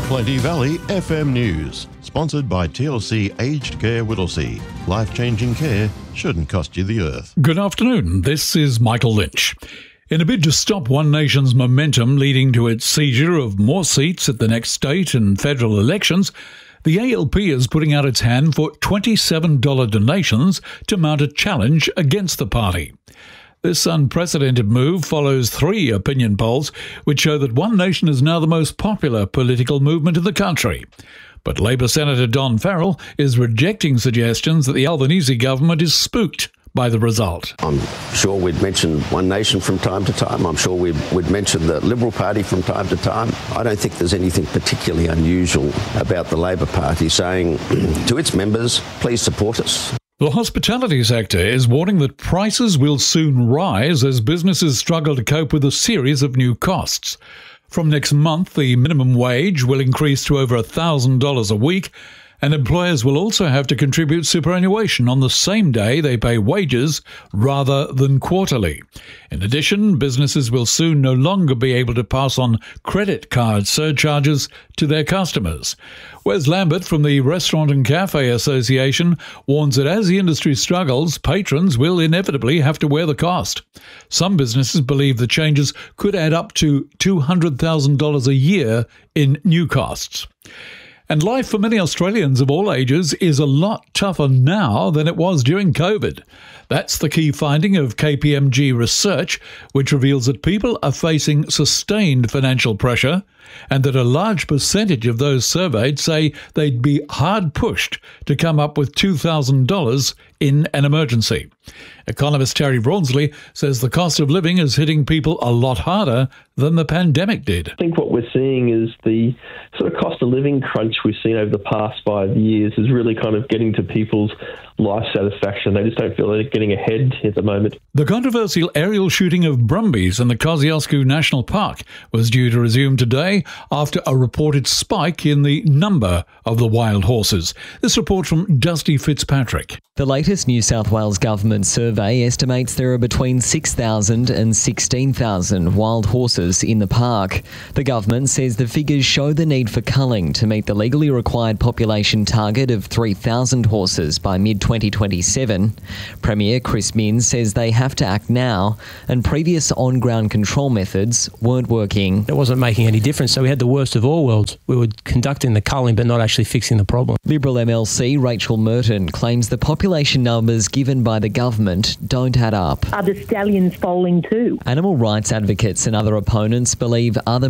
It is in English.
Plenty Valley FM News. Sponsored by TLC Aged Care Whittlesea. Life-changing care shouldn't cost you the earth. Good afternoon. This is Michael Lynch. In a bid to stop One Nation's momentum leading to its seizure of more seats at the next state and federal elections, the ALP is putting out its hand for $27 donations to mount a challenge against the party. This unprecedented move follows 3 opinion polls which show that One Nation is now the most popular political movement in the country. But Labor Senator Don Farrell is rejecting suggestions that the Albanese government is spooked by the result. I'm sure we'd mention One Nation from time to time. I'm sure we'd mention the Liberal Party from time to time. I don't think there's anything particularly unusual about the Labor Party saying to its members, please support us. The hospitality sector is warning that prices will soon rise as businesses struggle to cope with a series of new costs. From next month, the minimum wage will increase to over $1,000 a week, and employers will also have to contribute superannuation on the same day they pay wages rather than quarterly. In addition, businesses will soon no longer be able to pass on credit card surcharges to their customers. Wes Lambert from the Restaurant and Cafe Association warns that as the industry struggles, patrons will inevitably have to wear the cost. Some businesses believe the changes could add up to $200,000 a year in new costs. And life for many Australians of all ages is a lot tougher now than it was during COVID. That's the key finding of KPMG research, which reveals that people are facing sustained financial pressure and that a large percentage of those surveyed say they'd be hard pushed to come up with $2,000 in an emergency. Economist Terry Braunsley says the cost of living is hitting people a lot harder than the pandemic did. I think what we're seeing is the sort of cost of living crunch we've seen over the past 5 years is really kind of getting to people's life satisfaction. They just don't feel they're getting ahead at the moment. The controversial aerial shooting of brumbies in the Kosciuszko National Park was due to resume today after a reported spike in the number of the wild horses. This report from Dusty Fitzpatrick. The latest New South Wales government survey estimates there are between 6,000 and 16,000 wild horses in the park. The government says the figures show the need for culling to meet the legally required population target of 3,000 horses by mid-2027. Premier Chris Minns says they have to act now, and previous on-ground control methods weren't working. It wasn't making any difference, so we had the worst of all worlds. We were conducting the culling but not actually fixing the problem. Liberal MLC Rachel Merton claims the population numbers given by the government don't add up. Are the stallions foaling too? Animal rights advocates and other opponents believe other